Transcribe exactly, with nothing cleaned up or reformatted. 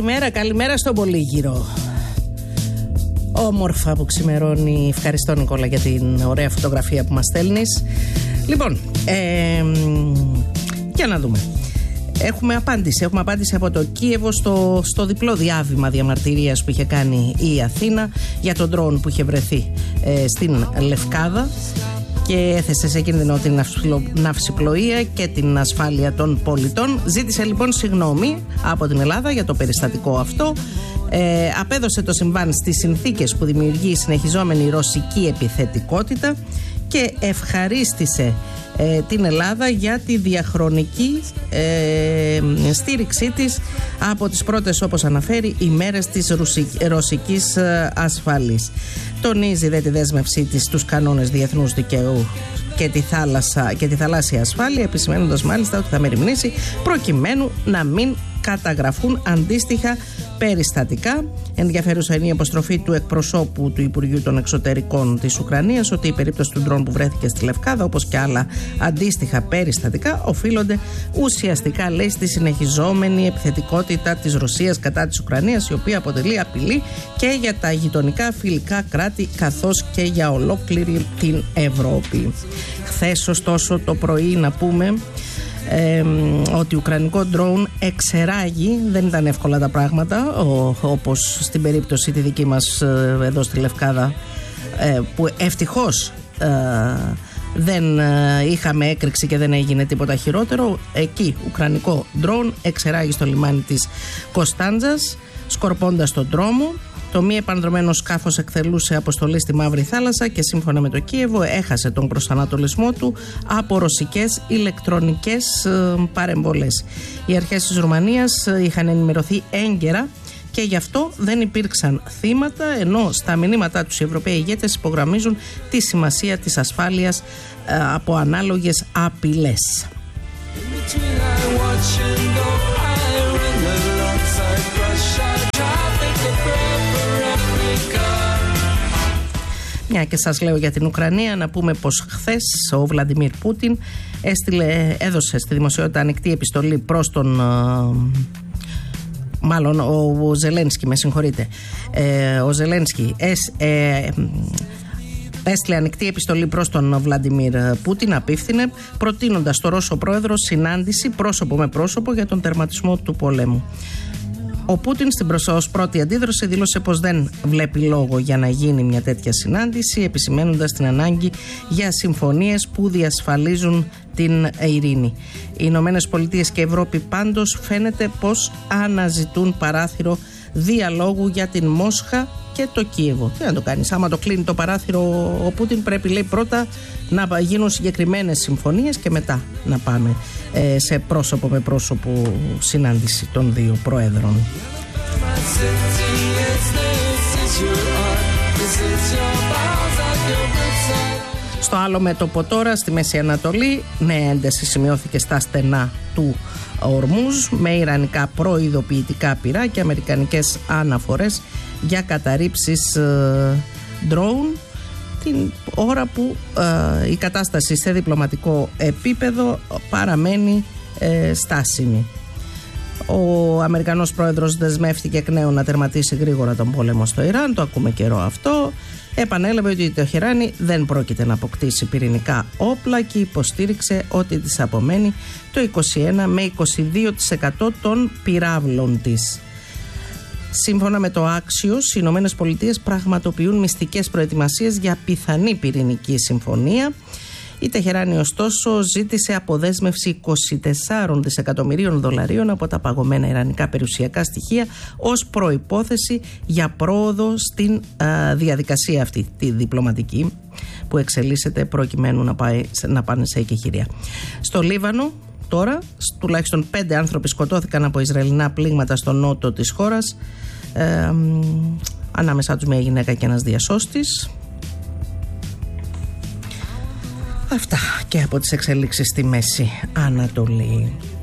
Καλημέρα, καλημέρα στον Πολύγυρο. Όμορφα που ξημερώνει. Ευχαριστώ Νικόλα για την ωραία φωτογραφία που μας στέλνεις. Λοιπόν, ε, για να δούμε. Έχουμε απάντηση, έχουμε απάντηση από το Κίεβο στο, στο διπλό διάβημα διαμαρτυρίας που είχε κάνει η Αθήνα για τον ντρόουν που είχε βρεθεί ε, στην Λευκάδα και έθεσε σε κίνδυνο την ναυσιπλοεία και την ασφάλεια των πολιτών. Ζήτησε λοιπόν συγγνώμη από την Ελλάδα για το περιστατικό αυτό. Ε, απέδωσε το συμβάν στις συνθήκες που δημιουργεί η συνεχιζόμενη ρωσική επιθετικότητα και ευχαρίστησε ε, την Ελλάδα για τη διαχρονική ε, στήριξή της από τις πρώτες, όπως αναφέρει, ημέρες της ρωσικής ε, ασφάλειας. Τονίζει δε τη δέσμευσή της στους κανόνες διεθνούς δικαίου και τη, θάλασσα, και τη θαλάσσια ασφάλεια, επισημαίνοντας μάλιστα ότι θα μεριμνήσει προκειμένου να μην καταγραφούν αντίστοιχα περιστατικά. Ενδιαφέρουσα είναι η αποστροφή του εκπροσώπου του Υπουργείου των Εξωτερικών της Ουκρανίας ότι η περίπτωση του ντρόουν που βρέθηκε στη Λευκάδα, όπως και άλλα αντίστοιχα περιστατικά, οφείλονται ουσιαστικά, λέει, στη συνεχιζόμενη επιθετικότητα της Ρωσίας κατά της Ουκρανίας, η οποία αποτελεί απειλή και για τα γειτονικά φιλικά κράτη καθώς και για ολόκληρη την Ευρώπη. Χθες, ωστόσο, το πρωί, να πούμε Ε, ότι ουκρανικό ντρόουν εξεράγει, δεν ήταν εύκολα τα πράγματα, ο, όπως στην περίπτωση τη δική μας ε, εδώ στη Λευκάδα, ε, που ευτυχώς ε, δεν ε, είχαμε έκρηξη και δεν έγινε τίποτα χειρότερο. Εκεί ουκρανικό ντρόουν εξεράγει στο λιμάνι της Κωνσταντζας, σκορπώντας τον δρόμο. Το μη επανδρωμένο σκάφος εκτελούσε αποστολή στη Μαύρη Θάλασσα και σύμφωνα με το Κίεβο έχασε τον προσανατολισμό του από ρωσικές ηλεκτρονικές ε, παρεμβολές. Οι αρχές της Ρουμανίας είχαν ενημερωθεί έγκαιρα και γι' αυτό δεν υπήρξαν θύματα, ενώ στα μηνύματά τους οι Ευρωπαίοι ηγέτες υπογραμμίζουν τη σημασία της ασφάλειας ε, από ανάλογες απειλές. Μια και σας λέω για την Ουκρανία, να πούμε πως χθες ο Βλαντιμίρ Πούτιν έστειλε, έδωσε στη δημοσιότητα ανοιχτή επιστολή προς τον, μάλλον ο Ζελένσκι, με συγχωρείτε, ε, ο Ζελένσκι εσ, ε, έστειλε ανοιχτή επιστολή προς τον Βλαντιμίρ Πούτιν, απίφθινε, προτείνοντας στο Ρώσο πρόεδρο συνάντηση πρόσωπο με πρόσωπο για τον τερματισμό του πολέμου. Ο Πούτιν στην ως πρώτη αντίδραση δήλωσε πως δεν βλέπει λόγο για να γίνει μια τέτοια συνάντηση, επισημαίνοντας την ανάγκη για συμφωνίες που διασφαλίζουν την ειρήνη. Οι Ηνωμένες Πολιτείες και η Ευρώπη πάντως φαίνεται πως αναζητούν παράθυρο διαλόγου για την Μόσχα και το Κίεβο. Τι να το κάνεις, άμα το κλείνει το παράθυρο ο Πούτιν, πρέπει, λέει, πρώτα να γίνουν συγκεκριμένες συμφωνίες και μετά να πάμε ε, σε πρόσωπο με πρόσωπο συνάντηση των δύο προέδρων. Στο άλλο μέτωπο τώρα, στη Μέση Ανατολή, νέα ένταση σημειώθηκε στα στενά του Ορμούζ με ιρανικά προειδοποιητικά πυρά και αμερικανικές αναφορές για καταρρίψεις ντρόουν, την ώρα που ε, η κατάσταση σε διπλωματικό επίπεδο παραμένει ε, στάσιμη. Ο Αμερικανός πρόεδρος δεσμεύτηκε εκ νέου να τερματίσει γρήγορα τον πόλεμο στο Ιράν, το ακούμε καιρό αυτό. Επανέλαβε ότι το Τεχεράνι δεν πρόκειται να αποκτήσει πυρηνικά όπλα και υποστήριξε ότι της απομένει το είκοσι ένα με είκοσι δύο τοις εκατό των πυράβλων της. Σύμφωνα με το Axios, οι Ηνωμένες Πολιτείες πραγματοποιούν μυστικές προετοιμασίες για πιθανή πυρηνική συμφωνία. Η Τεχεράνη, ωστόσο, ζήτησε αποδέσμευση είκοσι τέσσερα δισεκατομμυρίων δολαρίων από τα παγωμένα ιρανικά περιουσιακά στοιχεία ως προϋπόθεση για πρόοδο στην α, διαδικασία αυτή τη διπλωματική που εξελίσσεται προκειμένου να, πάει, να πάνε σε εκεχηρία. Στο Λίβανο τώρα τουλάχιστον πέντε άνθρωποι σκοτώθηκαν από ισραηλινά πλήγματα στο νότο της χώρας, ε, ανάμεσά τους μια γυναίκα και ένας διασώστης. Αυτά και από τις εξελίξεις στη Μέση Ανατολή.